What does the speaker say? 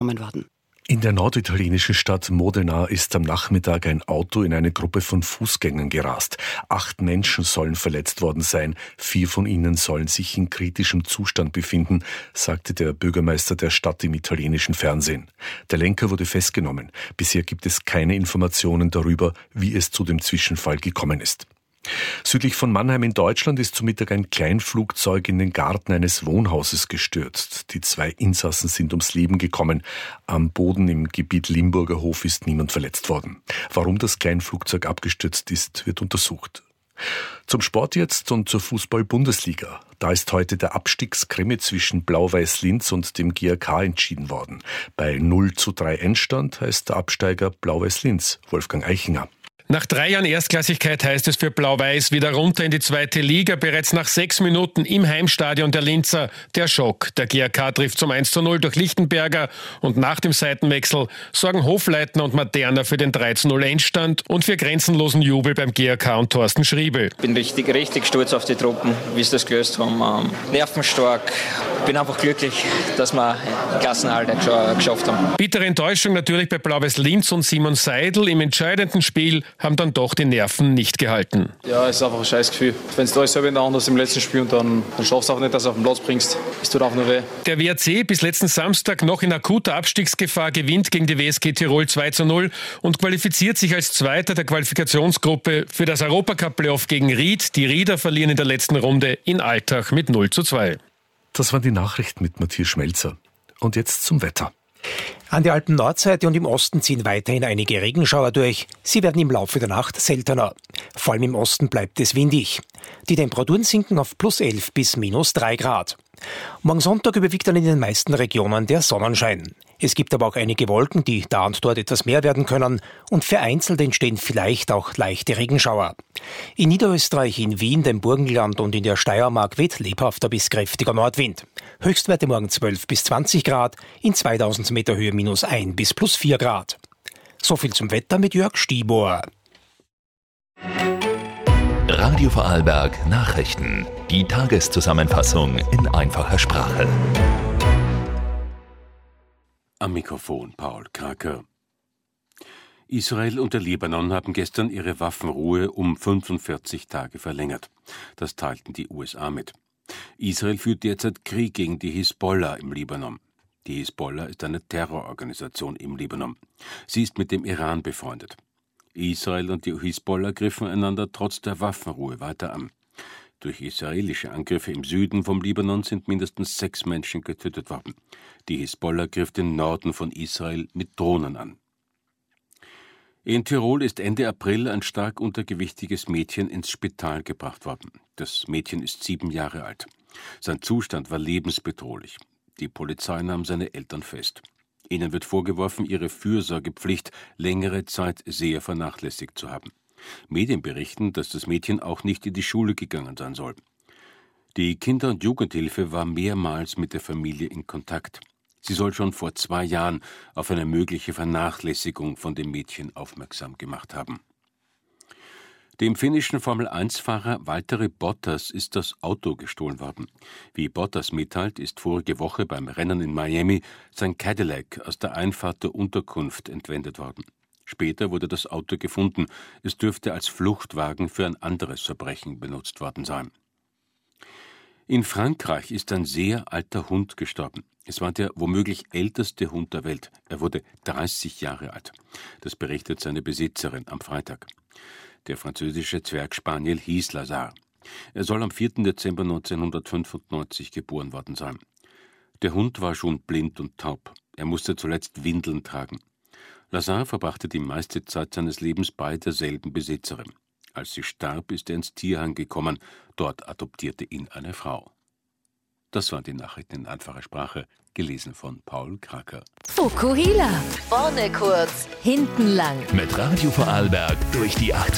festgenommen worden. In der norditalienischen Stadt Modena ist am Nachmittag ein Auto in eine Gruppe von Fußgängern gerast. 8 Menschen sollen verletzt worden sein. 4 von ihnen sollen sich in kritischem Zustand befinden, sagte der Bürgermeister der Stadt im italienischen Fernsehen. Der Lenker wurde festgenommen. Bisher gibt es keine Informationen darüber, wie es zu dem Zwischenfall gekommen ist. Südlich von Mannheim in Deutschland ist zu Mittag ein Kleinflugzeug in den Garten eines Wohnhauses gestürzt. Die 2 Insassen sind ums Leben gekommen. Am Boden im Gebiet Limburger Hof ist niemand verletzt worden. Warum das Kleinflugzeug abgestürzt ist, wird untersucht. Zum Sport jetzt und zur Fußball-Bundesliga. Da ist heute der Abstiegskrimi zwischen Blau-Weiß Linz und dem GAK entschieden worden. Bei 0:3 Endstand heißt der Absteiger Blau-Weiß Linz, Wolfgang Eichinger. Nach 3 Jahren Erstklassigkeit heißt es für Blau-Weiß wieder runter in die 2. Liga. Bereits nach 6 Minuten im Heimstadion der Linzer der Schock. Der GAK trifft zum 1:0 durch Lichtenberger und nach dem Seitenwechsel sorgen Hofleitner und Materna für den 3:0 Endstand und für grenzenlosen Jubel beim GAK und Thorsten Schriebel. Ich bin richtig stolz auf die Truppen, wie sie das gelöst haben. Nervenstark. Ich bin einfach glücklich, dass wir den Klassenerhalt geschafft haben. Bittere Enttäuschung natürlich bei Blau-Weiß Linz und Simon Seidel. Im entscheidenden Spiel haben dann doch die Nerven nicht gehalten. Ja, es ist einfach ein scheiß Gefühl. Wenn du alles selber in der Hand hast im letzten Spiel und dann schaffst du auch nicht, dass du auf den Platz bringst. Es tut auch nur weh. Der WRC bis letzten Samstag noch in akuter Abstiegsgefahr gewinnt gegen die WSG Tirol 2:0 und qualifiziert sich als Zweiter der Qualifikationsgruppe für das Europacup-Playoff gegen Ried. Die Rieder verlieren in der letzten Runde in Altach mit 0:2. Das waren die Nachrichten mit Matthias Schmelzer. Und jetzt zum Wetter. An der Alpen-Nordseite und im Osten ziehen weiterhin einige Regenschauer durch. Sie werden im Laufe der Nacht seltener. Vor allem im Osten bleibt es windig. Die Temperaturen sinken auf +11 bis -3 Grad. Morgen Sonntag überwiegt dann in den meisten Regionen der Sonnenschein. Es gibt aber auch einige Wolken, die da und dort etwas mehr werden können und vereinzelt entstehen vielleicht auch leichte Regenschauer. In Niederösterreich, in Wien, dem Burgenland und in der Steiermark weht lebhafter bis kräftiger Nordwind. Höchstwerte morgen 12 bis 20 Grad, in 2000 Meter Höhe -1 bis +4 Grad. So viel zum Wetter mit Jörg Stiebohr. Radio Vorarlberg Nachrichten. Die Tageszusammenfassung in einfacher Sprache. Am Mikrofon Paul Kraker. Israel und der Libanon haben gestern ihre Waffenruhe um 45 Tage verlängert. Das teilten die USA mit. Israel führt derzeit Krieg gegen die Hisbollah im Libanon. Die Hisbollah ist eine Terrororganisation im Libanon. Sie ist mit dem Iran befreundet. Israel und die Hisbollah griffen einander trotz der Waffenruhe weiter an. Durch israelische Angriffe im Süden vom Libanon sind mindestens 6 Menschen getötet worden. Die Hisbollah griff den Norden von Israel mit Drohnen an. In Tirol ist Ende April ein stark untergewichtiges Mädchen ins Spital gebracht worden. Das Mädchen ist 7 Jahre alt. Sein Zustand war lebensbedrohlich. Die Polizei nahm seine Eltern fest. Ihnen wird vorgeworfen, ihre Fürsorgepflicht längere Zeit sehr vernachlässigt zu haben. Medien berichten, dass das Mädchen auch nicht in die Schule gegangen sein soll. Die Kinder- und Jugendhilfe war mehrmals mit der Familie in Kontakt. Sie soll schon vor 2 Jahren auf eine mögliche Vernachlässigung von dem Mädchen aufmerksam gemacht haben. Dem finnischen Formel-1-Fahrer Valtteri Bottas ist das Auto gestohlen worden. Wie Bottas mitteilt, ist vorige Woche beim Rennen in Miami sein Cadillac aus der Einfahrt der Unterkunft entwendet worden. Später wurde das Auto gefunden. Es dürfte als Fluchtwagen für ein anderes Verbrechen benutzt worden sein. In Frankreich ist ein sehr alter Hund gestorben. Es war der womöglich älteste Hund der Welt. Er wurde 30 Jahre alt. Das berichtet seine Besitzerin am Freitag. Der französische Zwergspaniel hieß Lazar. Er soll am 4. Dezember 1995 geboren worden sein. Der Hund war schon blind und taub. Er musste zuletzt Windeln tragen. Lazar verbrachte die meiste Zeit seines Lebens bei derselben Besitzerin. Als sie starb, ist er ins Tierheim gekommen. Dort adoptierte ihn eine Frau. Das waren die Nachrichten in einfacher Sprache, gelesen von Paul Kraker. Fukuhila. Vorne kurz, hinten lang. Mit Radio Vorarlberg durch die 8